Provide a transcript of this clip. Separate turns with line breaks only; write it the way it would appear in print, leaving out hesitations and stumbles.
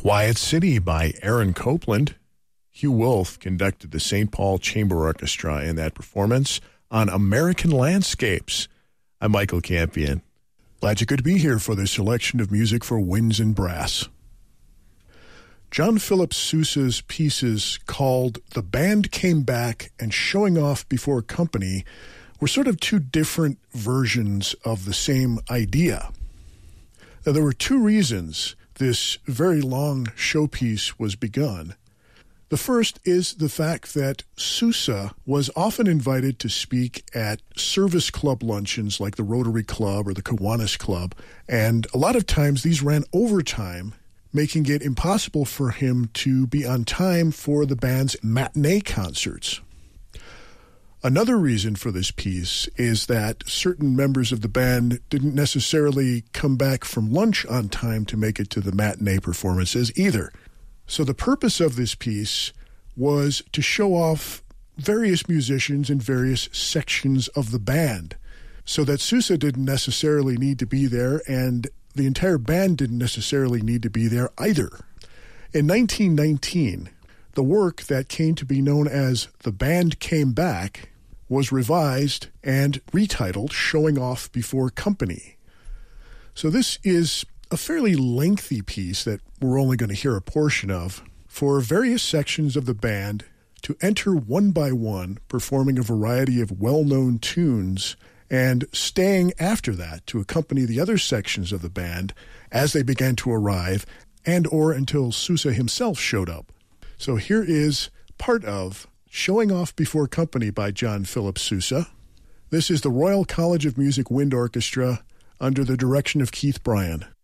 Quiet City by Aaron Copland. Hugh Wolf conducted the St. Paul Chamber Orchestra in that performance on American Landscapes. I'm Michael Campion. Glad you could be here for this selection of music for winds and brass. John Philip Sousa's pieces called The Band Came Back and Showing Off Before Company were sort of two different versions of the same idea. Now, there were two reasons this very long showpiece was begun. The first is the fact that Sousa was often invited to speak at service club luncheons like the Rotary Club or the Kiwanis Club, and a lot of times these ran overtime, making it impossible for him to be on time for the band's matinee concerts. Another reason for this piece is that certain members of the band didn't necessarily come back from lunch on time to make it to the matinee performances either. So the purpose of this piece was to show off various musicians in various sections of the band, so that Sousa didn't necessarily need to be there and the entire band didn't necessarily need to be there either. In 1919, the work that came to be known as The Band Came Back was revised and retitled Showing Off Before Company. So this is a fairly lengthy piece that we're only going to hear a portion of, for various sections of the band to enter one by one, performing a variety of well-known tunes and staying after that to accompany the other sections of the band as they began to arrive and or until Sousa himself showed up. So here is part of Showing Off Before Company by John Philip Sousa. This is the Royal College of Music Wind Orchestra under the direction of Keith Bryan.